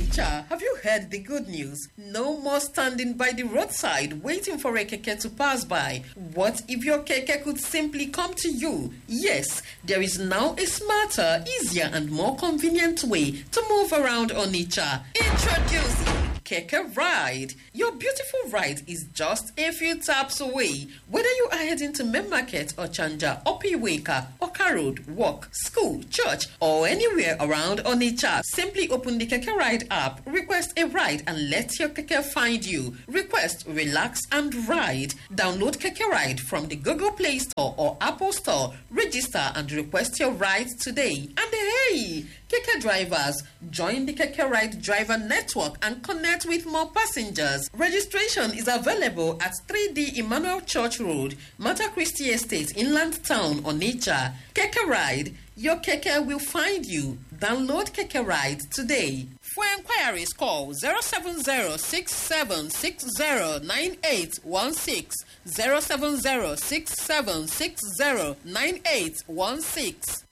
Onitsha, have you heard the good news? No more standing by the roadside waiting for a keke to pass by. What if your keke could simply come to you? Yes, there is now a smarter, easier and more convenient way to move around Onitsha. Introducing Keke Ride. Your beautiful ride is just a few taps away. Whether you are heading to Main Market or Chanja, Opiweka, Oka Road, work, school, church, or anywhere around Onitsha, simply open the Keke Ride app, request a ride and let your keke find you. Request, relax and ride. Download Keke Ride from the Google Play Store or Apple Store. Register and request your ride today. And hey, Keke drivers, join the Keke Ride driver network and connect with more passengers. Registration is available at 3D Emmanuel Church Road, Mata Christi Estate, Inland Town, Onitsha. Keke Ride, your keke will find you. Download Keke Ride today. For inquiries, call 07067609816, 07067609816.